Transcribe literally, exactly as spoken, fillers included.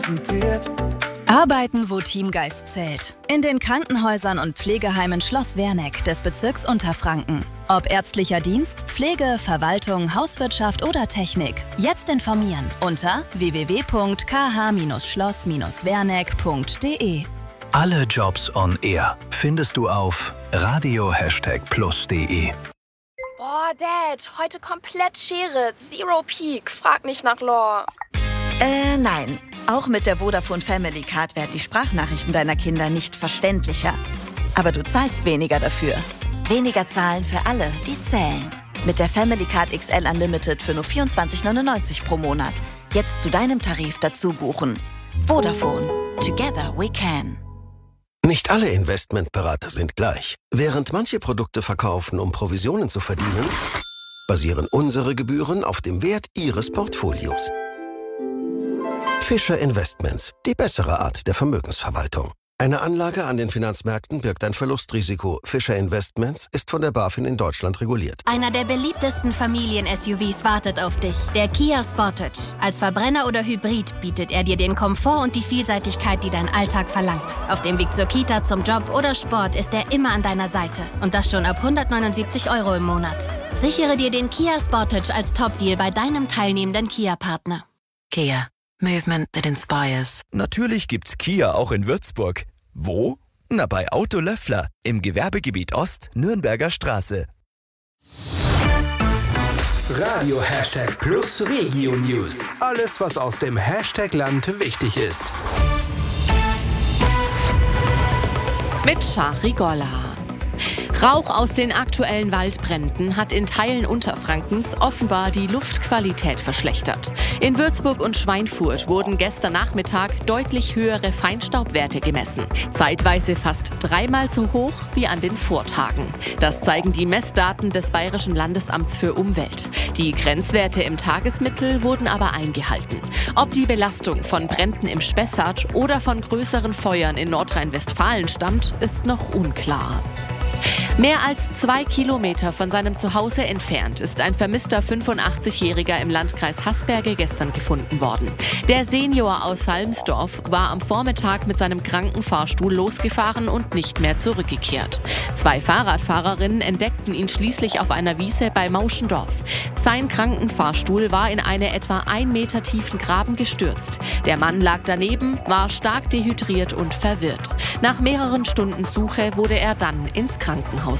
Arbeiten, wo Teamgeist zählt. In den Krankenhäusern und Pflegeheimen Schloss Werneck des Bezirks Unterfranken. Ob ärztlicher Dienst, Pflege, Verwaltung, Hauswirtschaft oder Technik. Jetzt informieren unter w w w punkt k h schloss werneck punkt d e. Alle Jobs on Air findest du auf radio plus punkt d e. Boah, Dad, heute komplett Schere. Zero Peak. Frag nicht nach Lore. Äh, nein. Auch mit der Vodafone Family Card werden die Sprachnachrichten deiner Kinder nicht verständlicher. Aber du zahlst weniger dafür. Weniger zahlen für alle, die zählen. Mit der Family Card X L Unlimited für nur vierundzwanzig neunundneunzig pro Monat. Jetzt zu deinem Tarif dazu buchen. Vodafone. Together we can. Nicht alle Investmentberater sind gleich. Während manche Produkte verkaufen, um Provisionen zu verdienen, basieren unsere Gebühren auf dem Wert Ihres Portfolios. Fischer Investments, die bessere Art der Vermögensverwaltung. Eine Anlage an den Finanzmärkten birgt ein Verlustrisiko. Fischer Investments ist von der BaFin in Deutschland reguliert. Einer der beliebtesten Familien-S U Vs wartet auf dich. Der Kia Sportage. Als Verbrenner oder Hybrid bietet er dir den Komfort und die Vielseitigkeit, die dein Alltag verlangt. Auf dem Weg zur Kita, zum Job oder Sport ist er immer an deiner Seite. Und das schon ab hundertneunundsiebzig Euro im Monat. Sichere dir den Kia Sportage als Top-Deal bei deinem teilnehmenden Kia-Partner. Kia. Movement that inspires. Natürlich gibt's Kia auch in Würzburg. Wo? Na, bei Auto Löffler im Gewerbegebiet Ost, Nürnberger Straße. Radio Hashtag Plus Regio News. Alles, was aus dem Hashtag-Land wichtig ist. Mit Shahri Golla. Rauch aus den aktuellen Waldbränden hat in Teilen Unterfrankens offenbar die Luftqualität verschlechtert. In Würzburg und Schweinfurt wurden gestern Nachmittag deutlich höhere Feinstaubwerte gemessen. Zeitweise fast dreimal so hoch wie an den Vortagen. Das zeigen die Messdaten des Bayerischen Landesamts für Umwelt. Die Grenzwerte im Tagesmittel wurden aber eingehalten. Ob die Belastung von Bränden im Spessart oder von größeren Feuern in Nordrhein-Westfalen stammt, ist noch unklar. Mehr als zwei Kilometer von seinem Zuhause entfernt ist ein vermisster fünfundachtzigjähriger im Landkreis Haßberge gestern gefunden worden. Der Senior aus Salmsdorf war am Vormittag mit seinem Krankenfahrstuhl losgefahren und nicht mehr zurückgekehrt. Zwei Fahrradfahrerinnen entdeckten ihn schließlich auf einer Wiese bei Mauschendorf. Sein Krankenfahrstuhl war in eine etwa ein Meter tiefen Graben gestürzt. Der Mann lag daneben, war stark dehydriert und verwirrt. Nach mehreren Stunden Suche wurde er dann ins Krankenhaus